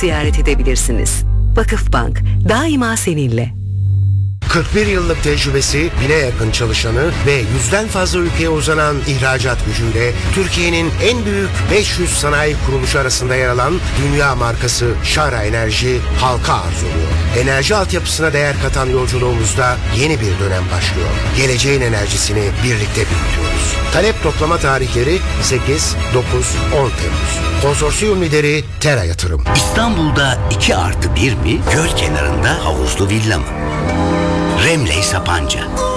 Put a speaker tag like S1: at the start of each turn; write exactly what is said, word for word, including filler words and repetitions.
S1: ziyaret edebilirsiniz. Vakıfbank, daima seninle.
S2: kırk bir yıllık tecrübesi, bine yakın çalışanı ve yüzden fazla ülkeye uzanan ihracat gücüyle Türkiye'nin en büyük beş yüz sanayi kuruluşu arasında yer alan dünya markası Şara Enerji halka arz oluyor. Enerji altyapısına değer katan yolculuğumuzda yeni bir dönem başlıyor. Geleceğin enerjisini birlikte büyütüyoruz. Talep toplama tarihleri sekiz, dokuz, on Temmuz. Konsorsiyum lideri Tera Yatırım.
S3: İstanbul'da iki artı bir mi? Göl kenarında havuzlu villa mı? Remley Sapanca.